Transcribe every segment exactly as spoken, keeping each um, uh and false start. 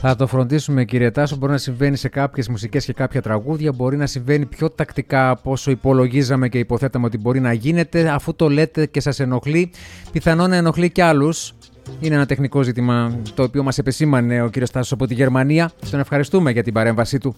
Θα το φροντίσουμε, κύριε Τάσο. Μπορεί να συμβαίνει σε κάποιες μουσικές και κάποια τραγούδια. Μπορεί να συμβαίνει πιο τακτικά από όσο υπολογίζαμε και υποθέταμε ότι μπορεί να γίνεται. Αφού το λέτε και σας ενοχλεί, πιθανόν να ενοχλεί κι άλλους. Είναι ένα τεχνικό ζήτημα το οποίο μας επεσήμανε ο κύριος Τάσος από τη Γερμανία. Τον ευχαριστούμε για την παρέμβασή του.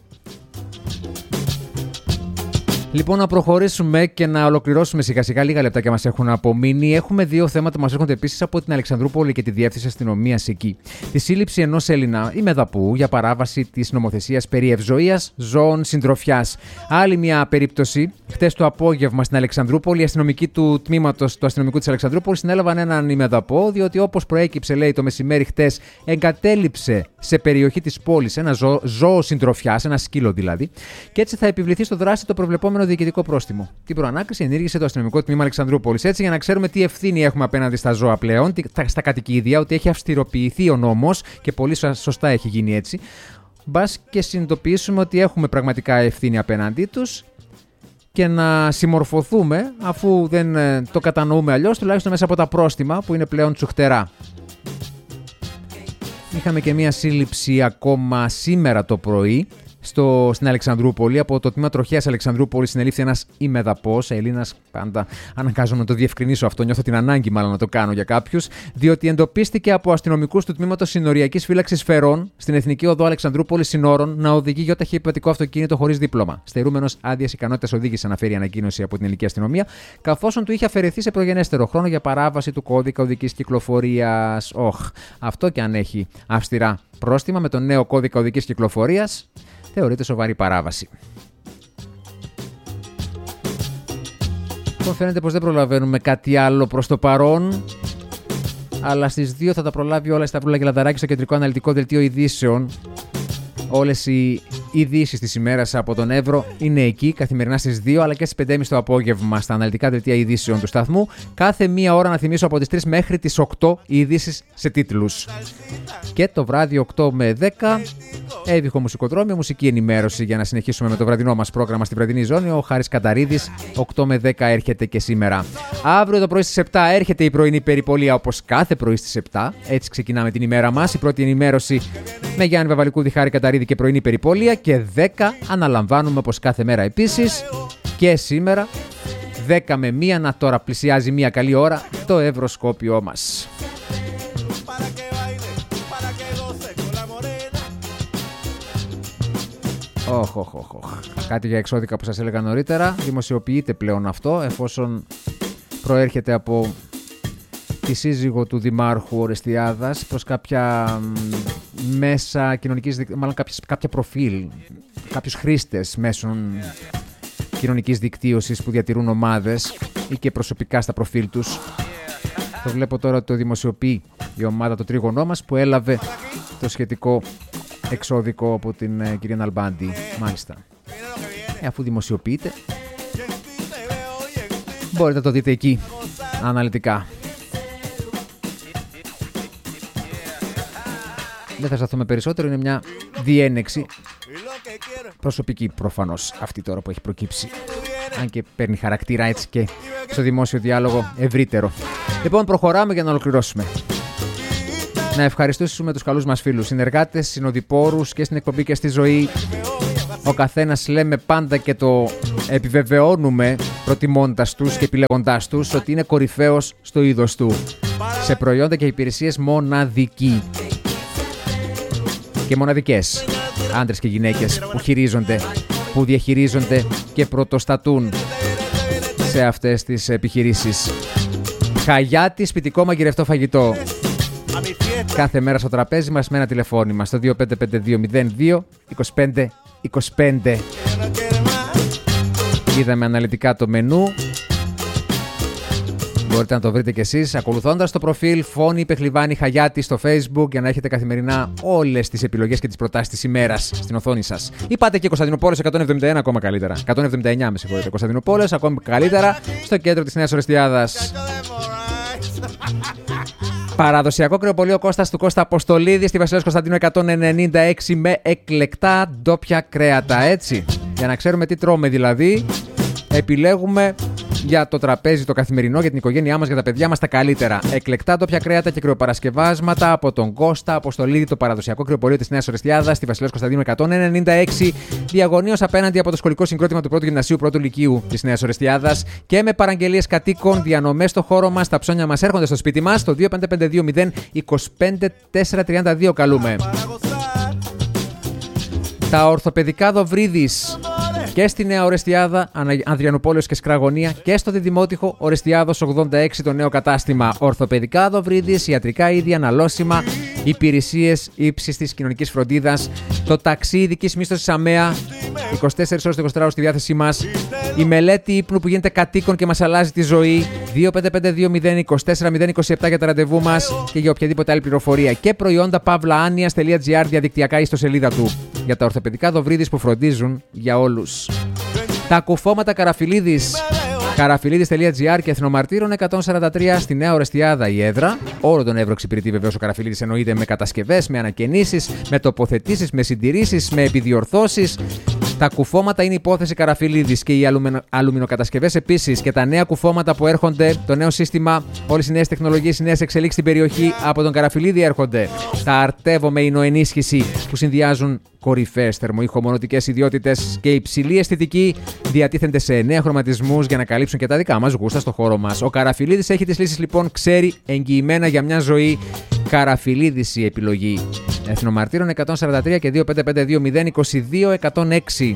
Λοιπόν, να προχωρήσουμε και να ολοκληρώσουμε σιγά σιγά. Λίγα λεπτά και μας έχουν απομείνει. Έχουμε δύο θέματα που μας έρχονται επίσης από την Αλεξανδρούπολη και τη Διεύθυνση Αστυνομίας εκεί. Τη σύλληψη ενός Έλληνα ημεδαπού για παράβαση της νομοθεσίας περί ευζοίας ζώων συντροφιάς. Άλλη μια περίπτωση. Χτες το απόγευμα στην Αλεξανδρούπολη, οι αστυνομικοί του τμήματος του αστυνομικού της Αλεξανδρούπολης συνέλαβαν έναν ημεδαπό, διότι όπως προέκυψε, λέει, το μεσημέρι χτες, εγκατέλειψε σε περιοχή της πόλης ένα ζώο, ζώο συντροφιάς, ένα σκύλο δηλαδή, και έτσι θα επιβληθεί στο δράστη το προβλεπόμενο διοικητικό πρόστιμο. Την προανάκριση ενήργησε το αστυνομικό τμήμα Αλεξανδρούπολης. Έτσι, για να ξέρουμε τι ευθύνη έχουμε απέναντι στα ζώα πλέον, στα κατοικίδια, ότι έχει αυστηροποιηθεί ο νόμος και πολύ σωστά έχει γίνει έτσι. Μπας και συνειδητοποιήσουμε ότι έχουμε πραγματικά ευθύνη απέναντί τους και να συμμορφωθούμε, αφού δεν το κατανοούμε αλλιώς, τουλάχιστον μέσα από τα πρόστιμα που είναι πλέον τσουχτερά. Είχαμε και μία σύλληψη ακόμα σήμερα το πρωί. Στο, στην Αλεξανδρούπολη, από το τμήμα τροχέας Αλεξανδρούπολης, συνελήφθη ένας ημεδαπός, Έλληνας. Πάντα αναγκάζομαι να το διευκρινίσω αυτό, νιώθω την ανάγκη μάλλον να το κάνω για κάποιους, διότι εντοπίστηκε από αστυνομικούς του τμήματος συνοριακής φύλαξης Φερών στην Εθνική Οδό Αλεξανδρούπολης Συνόρων να οδηγεί γιοταχή επιβατικό αυτοκίνητο χωρίς δίπλωμα. Στερούμενος άδειας ικανότητας οδήγησης, αναφέρει η ανακοίνωση από την ελληνική αστυνομία, καθώς του είχε αφαιρεθεί σε προγενέστερο χρόνο για παράβαση του κώδικα οδικής κυκλοφορίας. Οχ, αυτό και αν έχει αυστηρά πρόστιμα με τον νέο κώδικα οδικής κυκλοφορίας, θεωρείται σοβαρή παράβαση. Λοιπόν, φαίνεται πως δεν προλαβαίνουμε κάτι άλλο προς το παρόν, αλλά στις δύο θα τα προλάβει όλα η Σταυρούλα Γελαδαράκη στο κεντρικό αναλυτικό δελτίο ειδήσεων. Όλες οι ειδήσεις της ημέρας από τον Εύρο είναι εκεί, καθημερινά στις δύο, αλλά και στις πέντε και μισή το απόγευμα στα αναλυτικά δελτία ειδήσεων του σταθμού. Κάθε μία ώρα, να θυμίσω, από τις τρεις μέχρι τις οκτώ οι ειδήσεις σε τίτλους. Και το βράδυ οκτώ με δέκα, έβυχο μουσικοδρόμιο, μουσική ενημέρωση για να συνεχίσουμε με το βραδινό μας πρόγραμμα στη βραδινή ζώνη. Ο Χάρης Καταρίδης, οκτώ με δέκα έρχεται και σήμερα. Αύριο το πρωί στις επτά έρχεται η πρωινή περιπολία, όπως κάθε πρωί στις επτά. Έτσι ξεκινάμε την ημέρα μας. Η πρώτη ενημέρωση με Γιάννη Βαβαλικούδη, Χάρη Καταρίδη και πρωινή περιπολία. Και δέκα αναλαμβάνουμε, όπως κάθε μέρα επίσης. Και σήμερα δέκα με μία, να τώρα πλησιάζει μία καλή ώρα, το ευρωσκόπιό μας. Οχ, οχ, οχ, οχ. Κάτι για εξώδικα που σας έλεγα νωρίτερα. Δημοσιοποιείται πλέον αυτό, εφόσον προέρχεται από τη σύζυγο του Δημάρχου Ορεστιάδας προς κάποια μέσα κοινωνικής, μάλλον κάποιες, κάποια προφίλ, κάποιους χρήστες μέσων κοινωνικής δικτύωσης που διατηρούν ομάδες ή και προσωπικά στα προφίλ τους. Το βλέπω τώρα ότι το δημοσιοποιεί η ομάδα το τρίγωνό μας, που έλαβε το σχετικό εξώδικο από την ε, κυρία Ναλμπάντη. Μάλιστα. Ε, αφού δημοσιοποιείται, μπορείτε να το δείτε εκεί αναλυτικά. Δεν θα σταθούμε περισσότερο, είναι μια διένεξη προσωπική προφανώς αυτή τώρα που έχει προκύψει, αν και παίρνει χαρακτήρα έτσι και στο δημόσιο διάλογο ευρύτερο. Λοιπόν, προχωράμε για να ολοκληρώσουμε. Να ευχαριστήσουμε τους καλούς μας φίλους, συνεργάτες, συνοδοιπόρους και στην εκπομπή και στη ζωή. Ο καθένας λέμε πάντα και το επιβεβαιώνουμε προτιμώντας τους και επιλέγοντάς τους ότι είναι κορυφαίος στο είδος του. Σε προϊόντα και υπηρεσίες μοναδικοί και μοναδικές. Άντρες και γυναίκες που χειρίζονται, που διαχειρίζονται και πρωτοστατούν σε αυτές τις επιχειρήσεις. Χαγιάτι, σπιτικό μαγειρευτό φαγητό. Κάθε μέρα στο τραπέζι μας με ένα τηλεφώνημα στο δύο πέντε πέντε δύο μηδέν δύο είκοσι πέντε είκοσι πέντε. Είδαμε αναλυτικά το μενού. Μπορείτε να το βρείτε κι εσείς ακολουθώντας το προφίλ Φώνη Πεχλιβάνη Χαγιάτη στο Facebook για να έχετε καθημερινά όλες τις επιλογές και τις προτάσεις της ημέρας στην οθόνη σας. Ή πάτε και Κωνσταντινούπολης εκατόν εβδομήντα ένα, ακόμα καλύτερα. εκατόν εβδομήντα εννιά, με συγχωρείτε. Κωνσταντινούπολης, ακόμα καλύτερα, στο κέντρο της Νέας Ορεστιάδας. Παραδοσιακό κρεοπωλείο Κώστας του Κώστα Αποστολίδη στη Βασιλέως Κωνσταντίνου εκατόν ενενήντα έξι με εκλεκτά ντόπια κρέατα, έτσι. Για να ξέρουμε τι τρώμε δηλαδή, επιλέγουμε για το τραπέζι το καθημερινό, για την οικογένειά μας, για τα παιδιά μας τα καλύτερα. Εκλεκτά ντόπια κρέατα και κρεοπαρασκευάσματα από τον Κώστα Αποστολίδη, το παραδοσιακό κρεοπορείο της Νέας Ορεστιάδας, στη Βασιλέως Κωνσταντίνου εκατόν ενενήντα έξι, διαγωνίως απέναντι από το σχολικό συγκρότημα του πρώτου Γυμνασίου Πρώτου Λυκείου της Νέας Ορεστιάδας και με παραγγελίες κατοίκων, διανομές στο χώρο μας. Τα ψώνια μας έρχονται στο σπίτι μας. Το δύο πέντε πέντε δύο μηδέν είκοσι πέντε τετρακόσια τριάντα δύο καλούμε. Τα ορθοπαιδικά Δοβρίδης και στη Νέα Ορεστιάδα, Ανδριανούπολεως και Σκραγωνία, και στο Διδημότυχο Ορεστιάδος ογδόντα έξι το νέο κατάστημα. Ορθοπαιδικά Δοβρίδης, ιατρικά είδη, αναλώσιμα, υπηρεσίες ύψης της κοινωνικής φροντίδας, το ταξί ειδικής μίσθωσης ΑΜΕΑ, είκοσι τέσσερις ώρες το είκοσι τέσσερις ώρες στη διάθεσή μας, η μελέτη ύπνου που γίνεται κατοίκον και μας αλλάζει τη ζωή, δύο πέντε πέντε δύο μηδέν είκοσι τέσσερα μηδέν είκοσι επτά για τα ραντεβού μας και για οποιαδήποτε άλλη πληροφορία, και προϊόντα pavlaanias.gr διαδικτυακά ιστοσελίδα του για τα ορθοπαιδικά Δοβρίδης που φροντίζουν για όλους. Τα κουφώματα Καραφιλίδης, καραφιλίδης.gr και Εθνομαρτύρων εκατόν σαράντα τρία στη Νέα Ορεστιάδα η έδρα. Όλο τον Εύρο εξυπηρετεί βεβαίως ο Καραφιλίδης, εννοείται, με κατασκευές, με ανακαινήσεις, με τοποθετήσεις, με συντηρήσεις, με επιδιορθώσεις. Τα κουφώματα είναι υπόθεση Καραφιλίδης και οι αλουμινο... αλουμινοκατασκευές επίσης, και τα νέα κουφώματα που έρχονται, το νέο σύστημα, όλες οι νέες τεχνολογίες, οι νέες εξελίξεις στην περιοχή από τον Καραφιλίδη έρχονται. Τα αρτεύω με εινοενίσχυση που συνδυάζουν κορυφαίες θερμοϊχομονωτικές ιδιότητες και υψηλή αισθητική, διατίθενται σε εννέα χρωματισμούς για να καλύψουν και τα δικά μας γούστα στο χώρο μας. Ο Καραφιλίδης έχει τις λύσεις λοιπόν, ξέρει, εγγυημένα για μια ζωή. Καραφιλίδης η επιλογή. Εθνομαρτύρων εκατόν σαράντα τρία και δύο πέντε πέντε δύο μηδέν είκοσι δύο εκατόν έξι.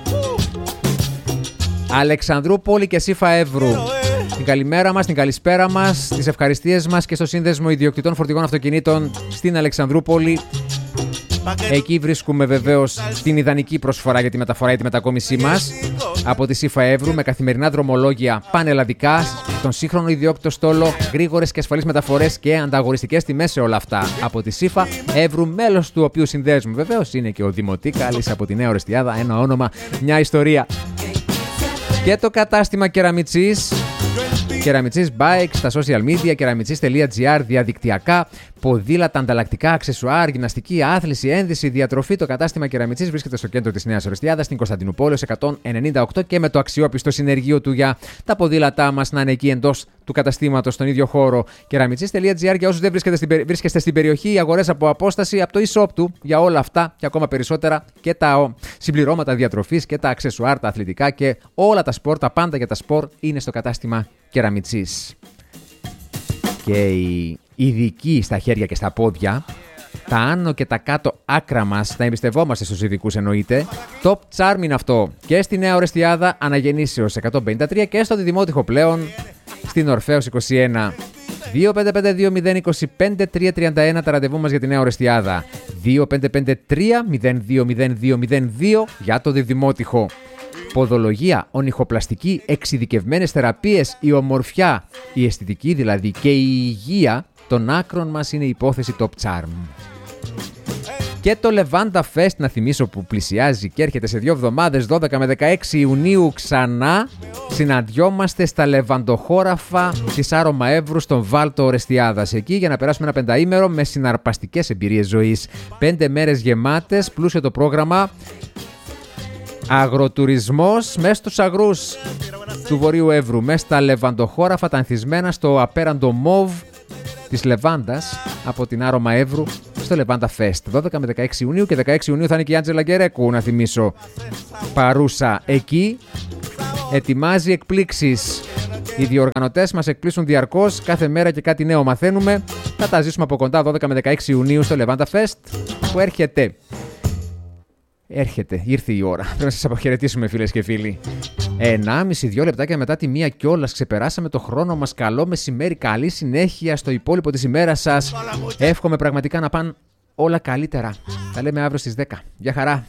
Αλεξανδρούπολη και Σύφα Εύρου. Την καλημέρα μας, την καλησπέρα μας, τις ευχαριστίες μας και στο Σύνδεσμο Ιδιοκτητών Φορτηγών Αυτοκινήτων στην Αλεξανδρούπολη. Εκεί βρίσκουμε βεβαίως την ιδανική προσφορά για τη μεταφορά ή τη μετακόμισή μας από τη Σύφα Εύρου, με καθημερινά δρομολόγια πανελλαδικά, τον σύγχρονο ιδιόκτητο στόλο, γρήγορες και ασφαλείς μεταφορές και ανταγωνιστικές τιμές σε όλα αυτά. Από τη Σύφα Εύρου, μέλος του οποίου συνδέσμου βεβαίως είναι και ο Δημοτίκαλης από τη Νέα Ορεστιάδα, ένα όνομα, μια ιστορία. Και το κατάστημα Κεραμιτσής. Κεραμιτσής Bikes στα social media, κεραμιτσής.gr διαδικτυακά, ποδήλατα, ανταλλακτικά, αξεσουάρ, γυμναστική, άθληση, ένδυση, διατροφή. Το κατάστημα Κεραμιτσής βρίσκεται στο κέντρο της Νέας Ορεστιάδας, στην Κωνσταντινούπολεως εκατόν ενενήντα οκτώ, και με το αξιόπιστο συνεργείο του για τα ποδήλατά μας να είναι εκεί εντός του καταστήματος, στον ίδιο χώρο. Κεραμιτσής.gr για όσους δεν βρίσκεστε στην περιοχή, οι αγορές από απόσταση, από το e-shop του για όλα αυτά και ακόμα περισσότερα, και τα συμπληρώματα διατροφής και τα αξεσουάρ, τα αθλητικά και όλα τα σπορ, τα πάντα για τα σπορ είναι στο κατάστημα Κεραμιτσής. Και οι ειδικοί στα χέρια και στα πόδια, τα άνω και τα κάτω άκρα μας, να εμπιστευόμαστε στους ειδικούς εννοείται. Top Charm είναι αυτό. Και στη Νέα Ορεστιάδα, Αναγεννήσεως εκατόν πενήντα τρία, και στο Διδημότυχο πλέον, στην Ορφέως είκοσι ένα. δύο πέντε πέντε δύο μηδέν είκοσι πέντε τριακόσια τριάντα ένα τα ραντεβού μας για τη Νέα Ορεστιάδα. δύο πέντε πέντε τρία μηδέν δύο μηδέν δύο μηδέν δύο για το Διδημότυχο. Ποδολογία, ονυχοπλαστική, εξειδικευμένες θεραπείες, η ομορφιά, η αισθητική δηλαδή και η υγεία των άκρων μας είναι υπόθεση Top Charm. Και το Levanta Fest, να θυμίσω, που πλησιάζει και έρχεται σε δύο εβδομάδες, δώδεκα με δεκαέξι Ιουνίου ξανά. Συναντιόμαστε στα λεβαντοχώραφα της Άρωμα Εύρου στον Βάλτο Ορεστιάδας. Εκεί για να περάσουμε ένα πενταήμερο με συναρπαστικές εμπειρίες ζωής. Πέντε μέρες γεμάτες, πλούσιο το πρόγραμμα. Αγροτουρισμός μέσα στους αγρούς του Βορείου Εύρου, μέσα στα λεβαντοχώραφα τα ανθισμένα στο απέραντο μοβ της Λεβάντας από την Άρωμα Εύρου στο Levanta Fest. δώδεκα με δεκαέξι Ιουνίου, και δεκαέξι Ιουνίου θα είναι και η Άντζελα Γκερέκου, να θυμίσω, παρούσα εκεί. Ετοιμάζει εκπλήξεις. Οι διοργανωτές μας εκπλήσουν διαρκώς, κάθε μέρα και κάτι νέο μαθαίνουμε. Θα τα ζήσουμε από κοντά δώδεκα με δεκαέξι Ιουνίου στο Levanta Fest που έρχεται. Έρχεται, ήρθε η ώρα. Πρέπει να σας αποχαιρετήσουμε, φίλες και φίλοι. ενάμιση δύο λεπτάκια μετά τη μία κιόλας ξεπεράσαμε το χρόνο μας. Καλό μεσημέρι, καλή συνέχεια στο υπόλοιπο της ημέρας σας. Εύχομαι πραγματικά να πάνε όλα καλύτερα. Τα λέμε αύριο στις δέκα. Γεια χαρά.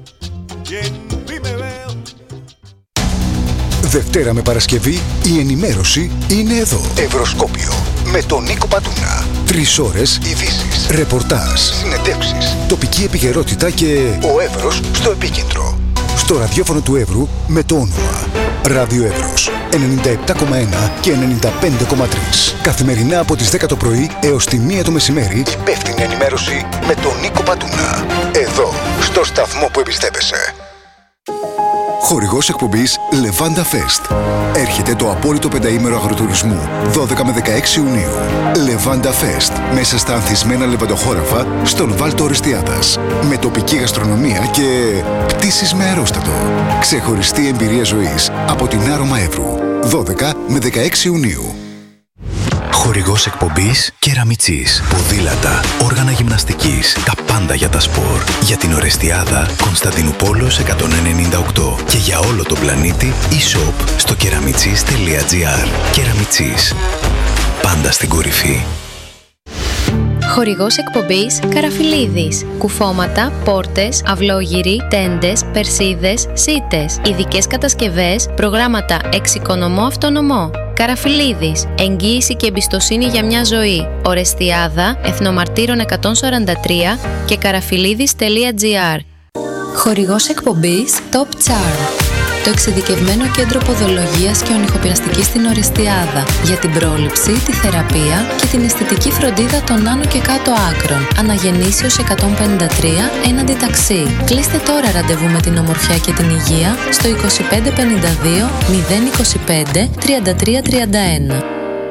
Δευτέρα με Παρασκευή η ενημέρωση είναι εδώ. Ευρωσκόπιο με τον Νίκο Πατούνα. Τρεις ώρες ειδήσεις, ρεπορτάζ, συνεντεύξεις, τοπική επικαιρότητα και ο Εύρος στο επίκεντρο. Στο ραδιόφωνο του Εύρου με το όνομα Ράδιο Εύρος ενενήντα επτά κόμμα ένα και ενενήντα πέντε κόμμα τρία. Καθημερινά από τις δέκα το πρωί έως τη μία το μεσημέρι, υπεύθυνη ενημέρωση με τον Νίκο Πατούνα. Εδώ, στο σταθμό που εμπιστεύεσαι. Χορηγός εκπομπής Levanda Fest. Έρχεται το απόλυτο πενταήμερο αγροτουρισμού δώδεκα με δεκαέξι Ιουνίου. Levanda Fest. Μέσα στα ανθισμένα λεβαντοχώραφα στον Βάλτο Ορεστιάδας. Με τοπική γαστρονομία και πτήσεις με αερόστατο. Ξεχωριστή εμπειρία ζωής από την Άρωμα Εύρου. δώδεκα με δεκαέξι Ιουνίου. Χορηγός εκπομπής Κεραμιτσής. Ποδήλατα, όργανα γυμναστικής, τα πάντα για τα σπορ. Για την Ορεστιάδα, Κωνσταντινούπολεως εκατόν ενενήντα οκτώ. Και για όλο τον πλανήτη, e-shop στο κεραμιτσής τελεία τζι άρ. Κεραμιτσής. Πάντα στην κορυφή. Χορηγός εκπομπής Καραφιλίδης. Κουφώματα, πόρτες, αυλόγυροι, τέντες, περσίδες, σίτες. Ειδικές κατασκευές, προγράμματα εξοικονομώ αυτονομώ. Καραφιλίδης. Εγγύηση και εμπιστοσύνη για μια ζωή. Ορεστιάδα, Εθνομαρτύρων εκατόν σαράντα τρία και καραφιλίδης τελεία τζι άρ. Χορηγός εκπομπής Top Charm. Το εξειδικευμένο κέντρο ποδολογίας και ονυχοπλαστικής στην Ορεστιάδα για την πρόληψη, τη θεραπεία και την αισθητική φροντίδα των άνω και κάτω άκρων. Αναγεννήσεως εκατόν πενήντα τρία έναντι ταξί. Κλείστε τώρα ραντεβού με την ομορφιά και την υγεία στο είκοσι πέντε πενήντα δύο μηδέν είκοσι πέντε τριάντα τρία τριάντα ένα.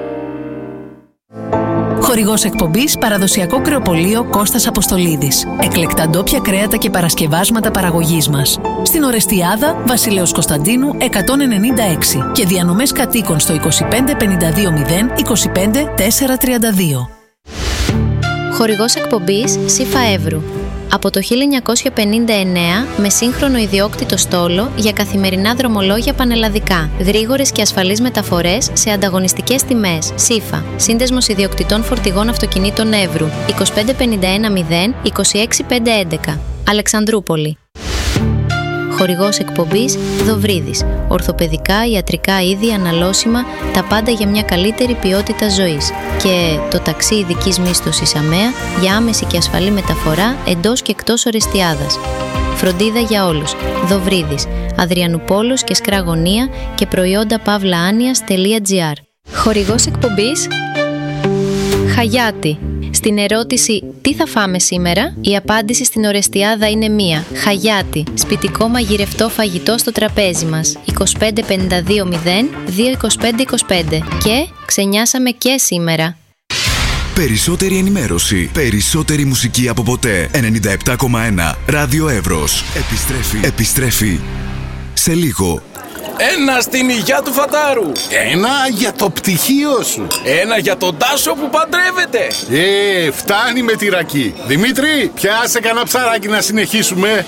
Χορηγός εκπομπής Παραδοσιακό Κρεοπωλείο Κώστας Αποστολίδης. Εκλεκτά ντόπια κρέατα και παρασκευάσματα παραγωγής μας. Στην Ορεστιάδα, Βασιλέως Κωνσταντίνου εκατόν ενενήντα έξι και διανομές κατοίκων στο είκοσι πέντε πενήντα δύο μηδέν είκοσι πέντε τετρακόσια τριάντα δύο. Χορηγός εκπομπής ΣΥΦΑ Εύρου. Από το χίλια εννιακόσια πενήντα εννέα με σύγχρονο ιδιόκτητο στόλο για καθημερινά δρομολόγια πανελλαδικά. Γρήγορες και ασφαλείς μεταφορές σε ανταγωνιστικές τιμές. ΣΥΦΑ. Σύνδεσμος ιδιοκτητών φορτηγών αυτοκινήτων Εύρου. είκοσι πέντε πενήντα ένα μηδέν είκοσι έξι πεντακόσια έντεκα. Αλεξανδρούπολη. Χορηγός εκπομπής Δοβρίδης. Ορθοπαιδικά, ιατρικά είδη, αναλώσιμα, τα πάντα για μια καλύτερη ποιότητα ζωής. Και το ταξί ειδικής μίσθωσης ΑΜΕΑ για άμεση και ασφαλή μεταφορά εντός και εκτός Ορεστιάδας. Φροντίδα για όλους. Δοβρίδης. Αδριανουπόλος και Σκραγωνία και προϊόντα παύλα-άνοιας τελεία τζι άρ. Χορηγός εκπομπής Χαγιάτη. Στην ερώτηση «Τι θα φάμε σήμερα?» η απάντηση στην Ορεστιάδα είναι μία. Χαγιάτη. Σπιτικό μαγειρευτό φαγητό στο τραπέζι μας. είκοσι πέντε πενήντα δύο μηδέν δύο είκοσι πέντε είκοσι πέντε. Και ξενιάσαμε και σήμερα. Περισσότερη ενημέρωση, περισσότερη μουσική από ποτέ. ενενήντα επτά κόμμα ένα Ράδιο Εύρος. Επιστρέφει, επιστρέφει σε λίγο. Ένα στην υγειά του Φατάρου. Ένα για το πτυχίο σου. Ένα για τον Τάσο που παντρεύεται. Ε, φτάνει με τη ρακή. Δημήτρη, πιάσε κανένα ψαράκι να συνεχίσουμε.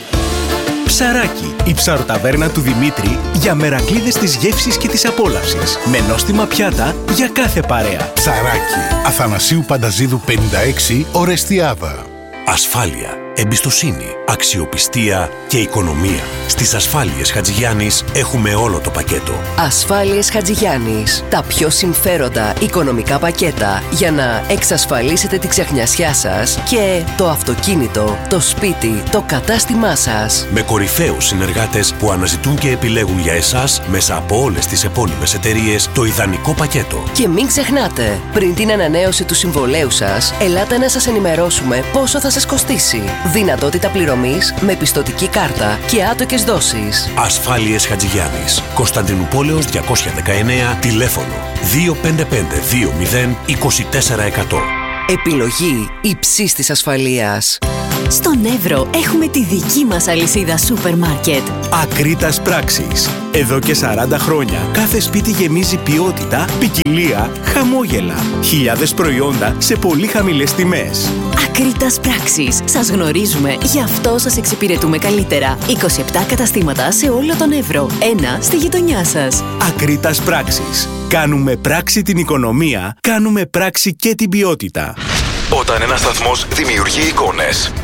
Ψαράκι, η ψαροταβέρνα του Δημήτρη για μερακλείδες της γεύσης και της απόλαυσης. Με νόστιμα πιάτα για κάθε παρέα. Ψαράκι, Αθανασίου Πανταζίδου πενήντα έξι, Ορεστιάδα. Ασφάλεια, εμπιστοσύνη, αξιοπιστία και οικονομία. Στις Ασφάλειες Χατζηγιάννης έχουμε όλο το πακέτο. Ασφάλειες Χατζηγιάννης. Τα πιο συμφέροντα οικονομικά πακέτα για να εξασφαλίσετε τη ξεχνιασιά σας και το αυτοκίνητο, το σπίτι, το κατάστημά σας. Με κορυφαίους συνεργάτες που αναζητούν και επιλέγουν για εσάς μέσα από όλες τις επώνυμες εταιρείες το ιδανικό πακέτο. Και μην ξεχνάτε, πριν την ανανέωση του συμβολέου σας, ελάτε να σας ενημερώσουμε πόσο θα σας κοστίσει. Δυνατότητα πληρωμής με πιστωτική κάρτα και άτοκες δόσεις. Ασφάλειες Χατζηγιάννης. Κωνσταντινούπολεως διακόσια δεκαεννέα, τηλέφωνο δύο πέντε πέντε δύο μηδέν είκοσι τέσσερα εκατό. Επιλογή υψής της ασφαλείας. Στον Εύρο έχουμε τη δική μας αλυσίδα σούπερ μάρκετ. Ακρίτας Πράξης. Εδώ και σαράντα χρόνια κάθε σπίτι γεμίζει ποιότητα, ποικιλία, χαμόγελα. Χιλιάδες προϊόντα σε πολύ χαμηλές τιμές. Ακρίτας Πράξης. Σας γνωρίζουμε, γι' αυτό σας εξυπηρετούμε καλύτερα. είκοσι επτά καταστήματα σε όλο τον Εύρο. Ένα στη γειτονιά σας. Ακρίτας Πράξης. Κάνουμε πράξη την οικονομία, κάνουμε πράξη και την ποιότητα. Όταν ένας σταθμός δημιουργεί εικόνες,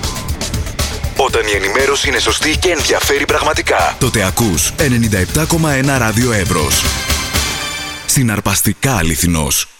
όταν η ενημέρωση είναι σωστή και ενδιαφέρει πραγματικά, τότε ακούς ενενήντα επτά κόμμα ένα Ράδιο Εύρος. Συναρπαστικά αληθινός.